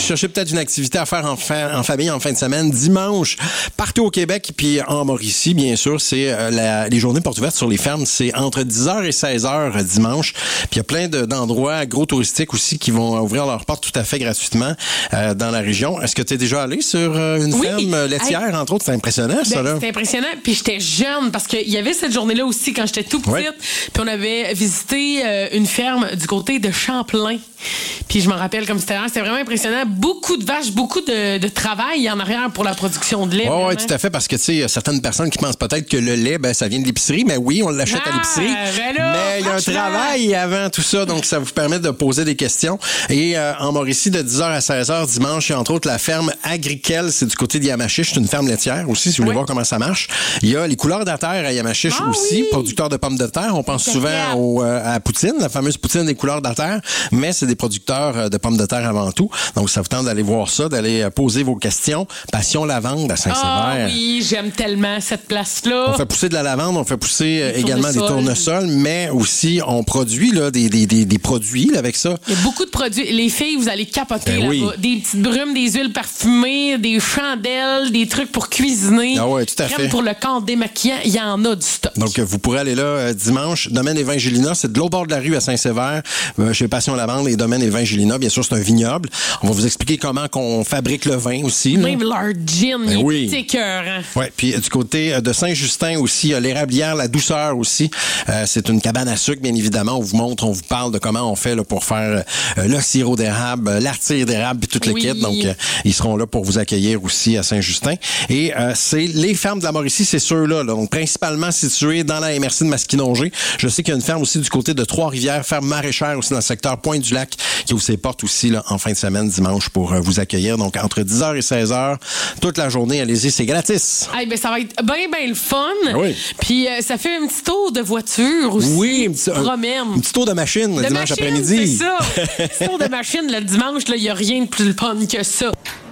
cherchez peut-être une activité à faire en famille en fin de semaine, dimanche, partout au Québec, puis en Mauricie, bien sûr, c'est les journées portes ouvertes sur les fermes, c'est entre 10h et 16h dimanche. Puis il y a plein d'endroits agro-touristiques aussi qui vont ouvrir leurs portes tout à fait gratuitement dans la région. Est-ce que tu es déjà allé sur une ferme laitière, entre autres? C'est impressionnant, ça, là. C'était impressionnant. Puis j'étais jeune, parce qu'il y avait cette journée-là aussi quand j'étais tout petite. Ouais. Puis on avait visité une ferme du côté de Champlain. Puis je me rappelle comme c'était vraiment impressionnant. Beaucoup de vaches, beaucoup de travail en arrière pour la production de lait. Oui, tout à fait, parce que tu sais, il y a certaines personnes qui pensent peut-être que le lait, ça vient de l'épicerie, mais oui, on l'achète à l'épicerie. Mais il y a un travail avant tout ça, donc ça vous permet de poser des questions. Et en Mauricie, de 10h à 16h dimanche, il y a entre autres la ferme Agriquel, c'est du côté de Yamachiche, c'est une ferme laitière aussi, si vous voulez voir comment ça marche. Il y a les couleurs de la terre à Yamachiche aussi, producteurs de pommes de terre. On pense souvent à Poutine, la fameuse Poutine des couleurs de la terre, mais c'est des producteurs de pommes de terre avant tout. Donc, ça vous tente d'aller voir ça, d'aller poser vos questions. Passion lavande à Saint-Sévère. Ah oui, j'aime tellement cette place-là. On fait pousser de la lavande, on fait pousser également des tournesols, mais aussi on produit là, des produits là, avec ça. Il y a beaucoup de produits. Les filles, vous allez capoter là-bas. Oui. Des petites brumes, des huiles parfumées, des chandelles, des trucs pour cuisiner. Ah ouais, tout à crème fait. pour le corps démaquillant, il y en a du stock. Donc, vous pourrez aller là dimanche. Domaine Evangelina, c'est de l'autre bord de la rue à Saint-Sévère, chez Passion Lavande et Domaine Evangelina. Bien sûr, c'est un vignoble. On va vous expliquer comment qu'on fabrique le vin aussi. Même leur gin, il est écœurant. Oui, puis du côté de Saint-Justin aussi, l'érablière, la douceur aussi. C'est une cabane à sucre, bien évidemment. On vous montre, on vous parle de comment on fait là, pour faire le sirop d'érable, l'artire d'érable, puis toute l'équipe. Donc, ils seront là pour vous accueillir aussi à Saint-Justin. Et c'est les fermes de la Mauricie, c'est ceux-là. Donc, principalement situés dans la MRC de Masquinongé. Je sais qu'il y a une ferme aussi du côté de Trois-Rivières, ferme maraîchère aussi dans le secteur Pointe-du-Lac, qui ouvre ses portes aussi là, en fin de semaine, dimanche, pour vous accueillir. Donc, entre 10h et 16h, toute la journée, allez-y, c'est gratis. Hey, ben, ça va être bien le fun. Oui. Puis, ça fait un petit tour de voiture aussi. Oui, un petit tour de machine le dimanche après-midi. C'est ça. Un petit tour de machine le dimanche, il n'y a rien de plus fun que ça.